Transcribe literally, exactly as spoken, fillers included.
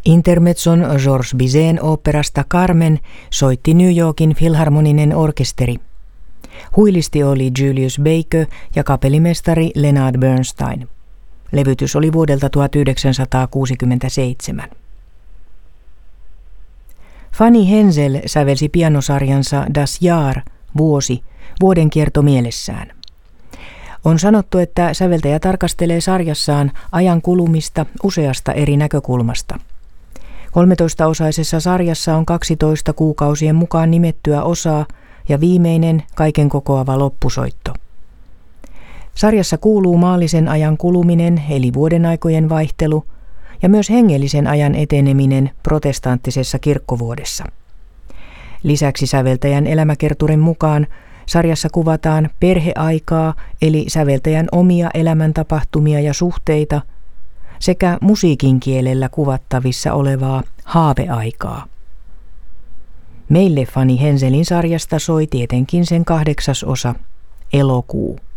Intermezzon Georges Bizet'n oopperasta Carmen soitti New Yorkin filharmoninen orkesteri. Huilisti oli Julius Baker ja kapellimestari Leonard Bernstein. Levytys oli vuodelta tuhatyhdeksänsataakuusikymmentäseitsemän. Fanny Hensel sävelsi pianosarjansa Das Jahr, vuosi, vuodenkierto mielessään. On sanottu, että säveltäjä tarkastelee sarjassaan ajan kulumista useasta eri näkökulmasta. kolmetoistaosaisessa sarjassa on kaksitoista kuukausien mukaan nimettyä osaa ja viimeinen kaiken kokoava loppusoitto. Sarjassa kuuluu maallisen ajan kuluminen eli vuodenaikojen vaihtelu ja myös hengellisen ajan eteneminen protestanttisessa kirkkovuodessa. Lisäksi säveltäjän elämäkerturin mukaan sarjassa kuvataan perheaikaa eli säveltäjän omia elämäntapahtumia ja suhteita sekä musiikin kielellä kuvattavissa olevaa haaveaikaa. Meille Fanny Henselin sarjasta soi tietenkin sen kahdeksas osa, Elokuu.